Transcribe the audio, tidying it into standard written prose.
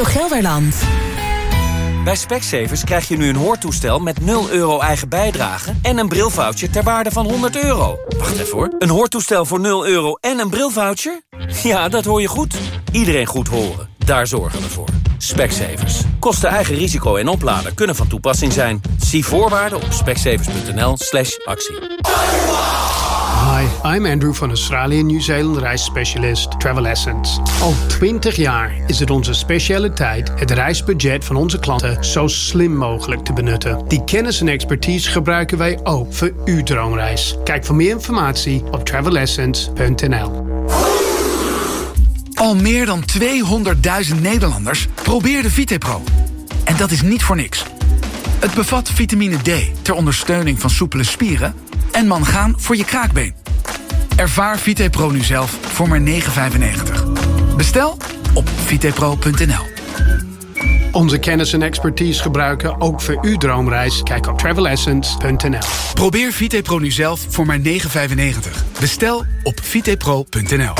Radio Gelderland. Bij Specsavers krijg je nu een hoortoestel met 0 euro eigen bijdrage en een brilvoucher ter waarde van €100. Wacht even hoor. Een hoortoestel voor 0 euro en een brilvoucher? Ja, dat hoor je goed. Iedereen goed horen. Daar zorgen we voor. Specsavers. Kosten eigen risico en opladen kunnen van toepassing zijn. Zie voorwaarden op specsavers.nl/actie. Hi, I'm Andrew van Australië en Nieuw-Zeeland reisspecialist Travel Essence. Al 20 jaar is het onze specialiteit het reisbudget van onze klanten zo slim mogelijk te benutten. Die kennis en expertise gebruiken wij ook voor uw droomreis. Kijk voor meer informatie op travelessence.nl. Al meer dan 200.000 Nederlanders probeerden VitePro. En dat is niet voor niks. Het bevat vitamine D ter ondersteuning van soepele spieren en mangaan voor je kraakbeen. Ervaar VitePro nu zelf voor maar €9,95. Bestel op vitepro.nl. Onze kennis en expertise gebruiken ook voor uw droomreis. Kijk op travelessence.nl. Probeer VitePro nu zelf voor maar €9,95. Bestel op vitepro.nl.